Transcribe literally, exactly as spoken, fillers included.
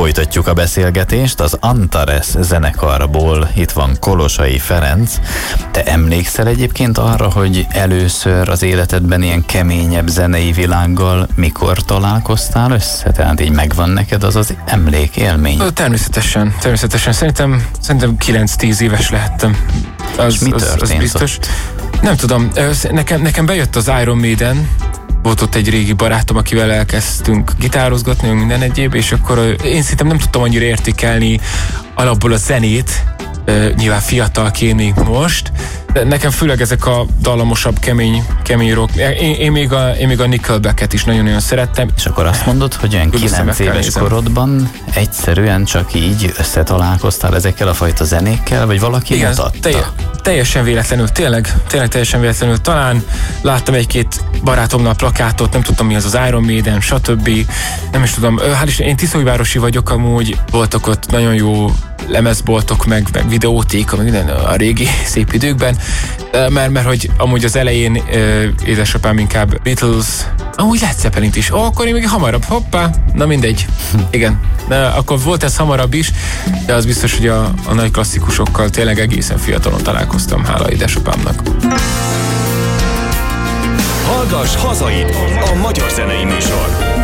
Folytatjuk a beszélgetést az Antares zenekarból. Itt van Kolosai Ferenc. Te emlékszel egyébként arra, hogy először az életedben ilyen keményebb zenei világgal mikor találkoztál össze? Tehát így megvan neked az az emlék, élmény? Természetesen, természetesen. Szerintem, szerintem kilenc-tíz éves lehettem. Az, És mi az, az biztos. Ott? Nem tudom, nekem, nekem bejött az Iron Maiden. Volt ott egy régi barátom, akivel elkezdtünk gitározgatni, minden egyéb, és akkor én szerintem nem tudtam annyira értékelni alapból a zenét, nyilván fiatalként még most, de nekem főleg ezek a dallamosabb, kemény, kemény rock. Én, én, még a, én még a Nickelbacket is nagyon-nagyon szerettem. És akkor azt mondod, hogy olyan kilenc éves nézem. korodban egyszerűen csak így összetalálkoztál ezekkel a fajta zenékkel, vagy valaki igen, mutatta? Telj, teljesen véletlenül, tényleg, tényleg teljesen véletlenül. Talán láttam egy-két barátomnál plakátot, nem tudtam mi az az Iron Maiden, stb. Nem is tudom. Hát is én Tiszaújvárosi vagyok, amúgy voltak ott nagyon jó lemezboltok, meg, meg videótéka, meg minden a régi szép időkben, mert, mert hogy amúgy az elején édesapám inkább Beatles, amúgy Led Zeppelint is, ó, akkor én még hamarabb, hoppá, na mindegy, igen, de akkor volt ez hamarabb is, de az biztos, hogy a, a nagy klasszikusokkal tényleg egészen fiatalon találkoztam, hála édesapámnak. Hallgass hazai, a magyar zenei műsor.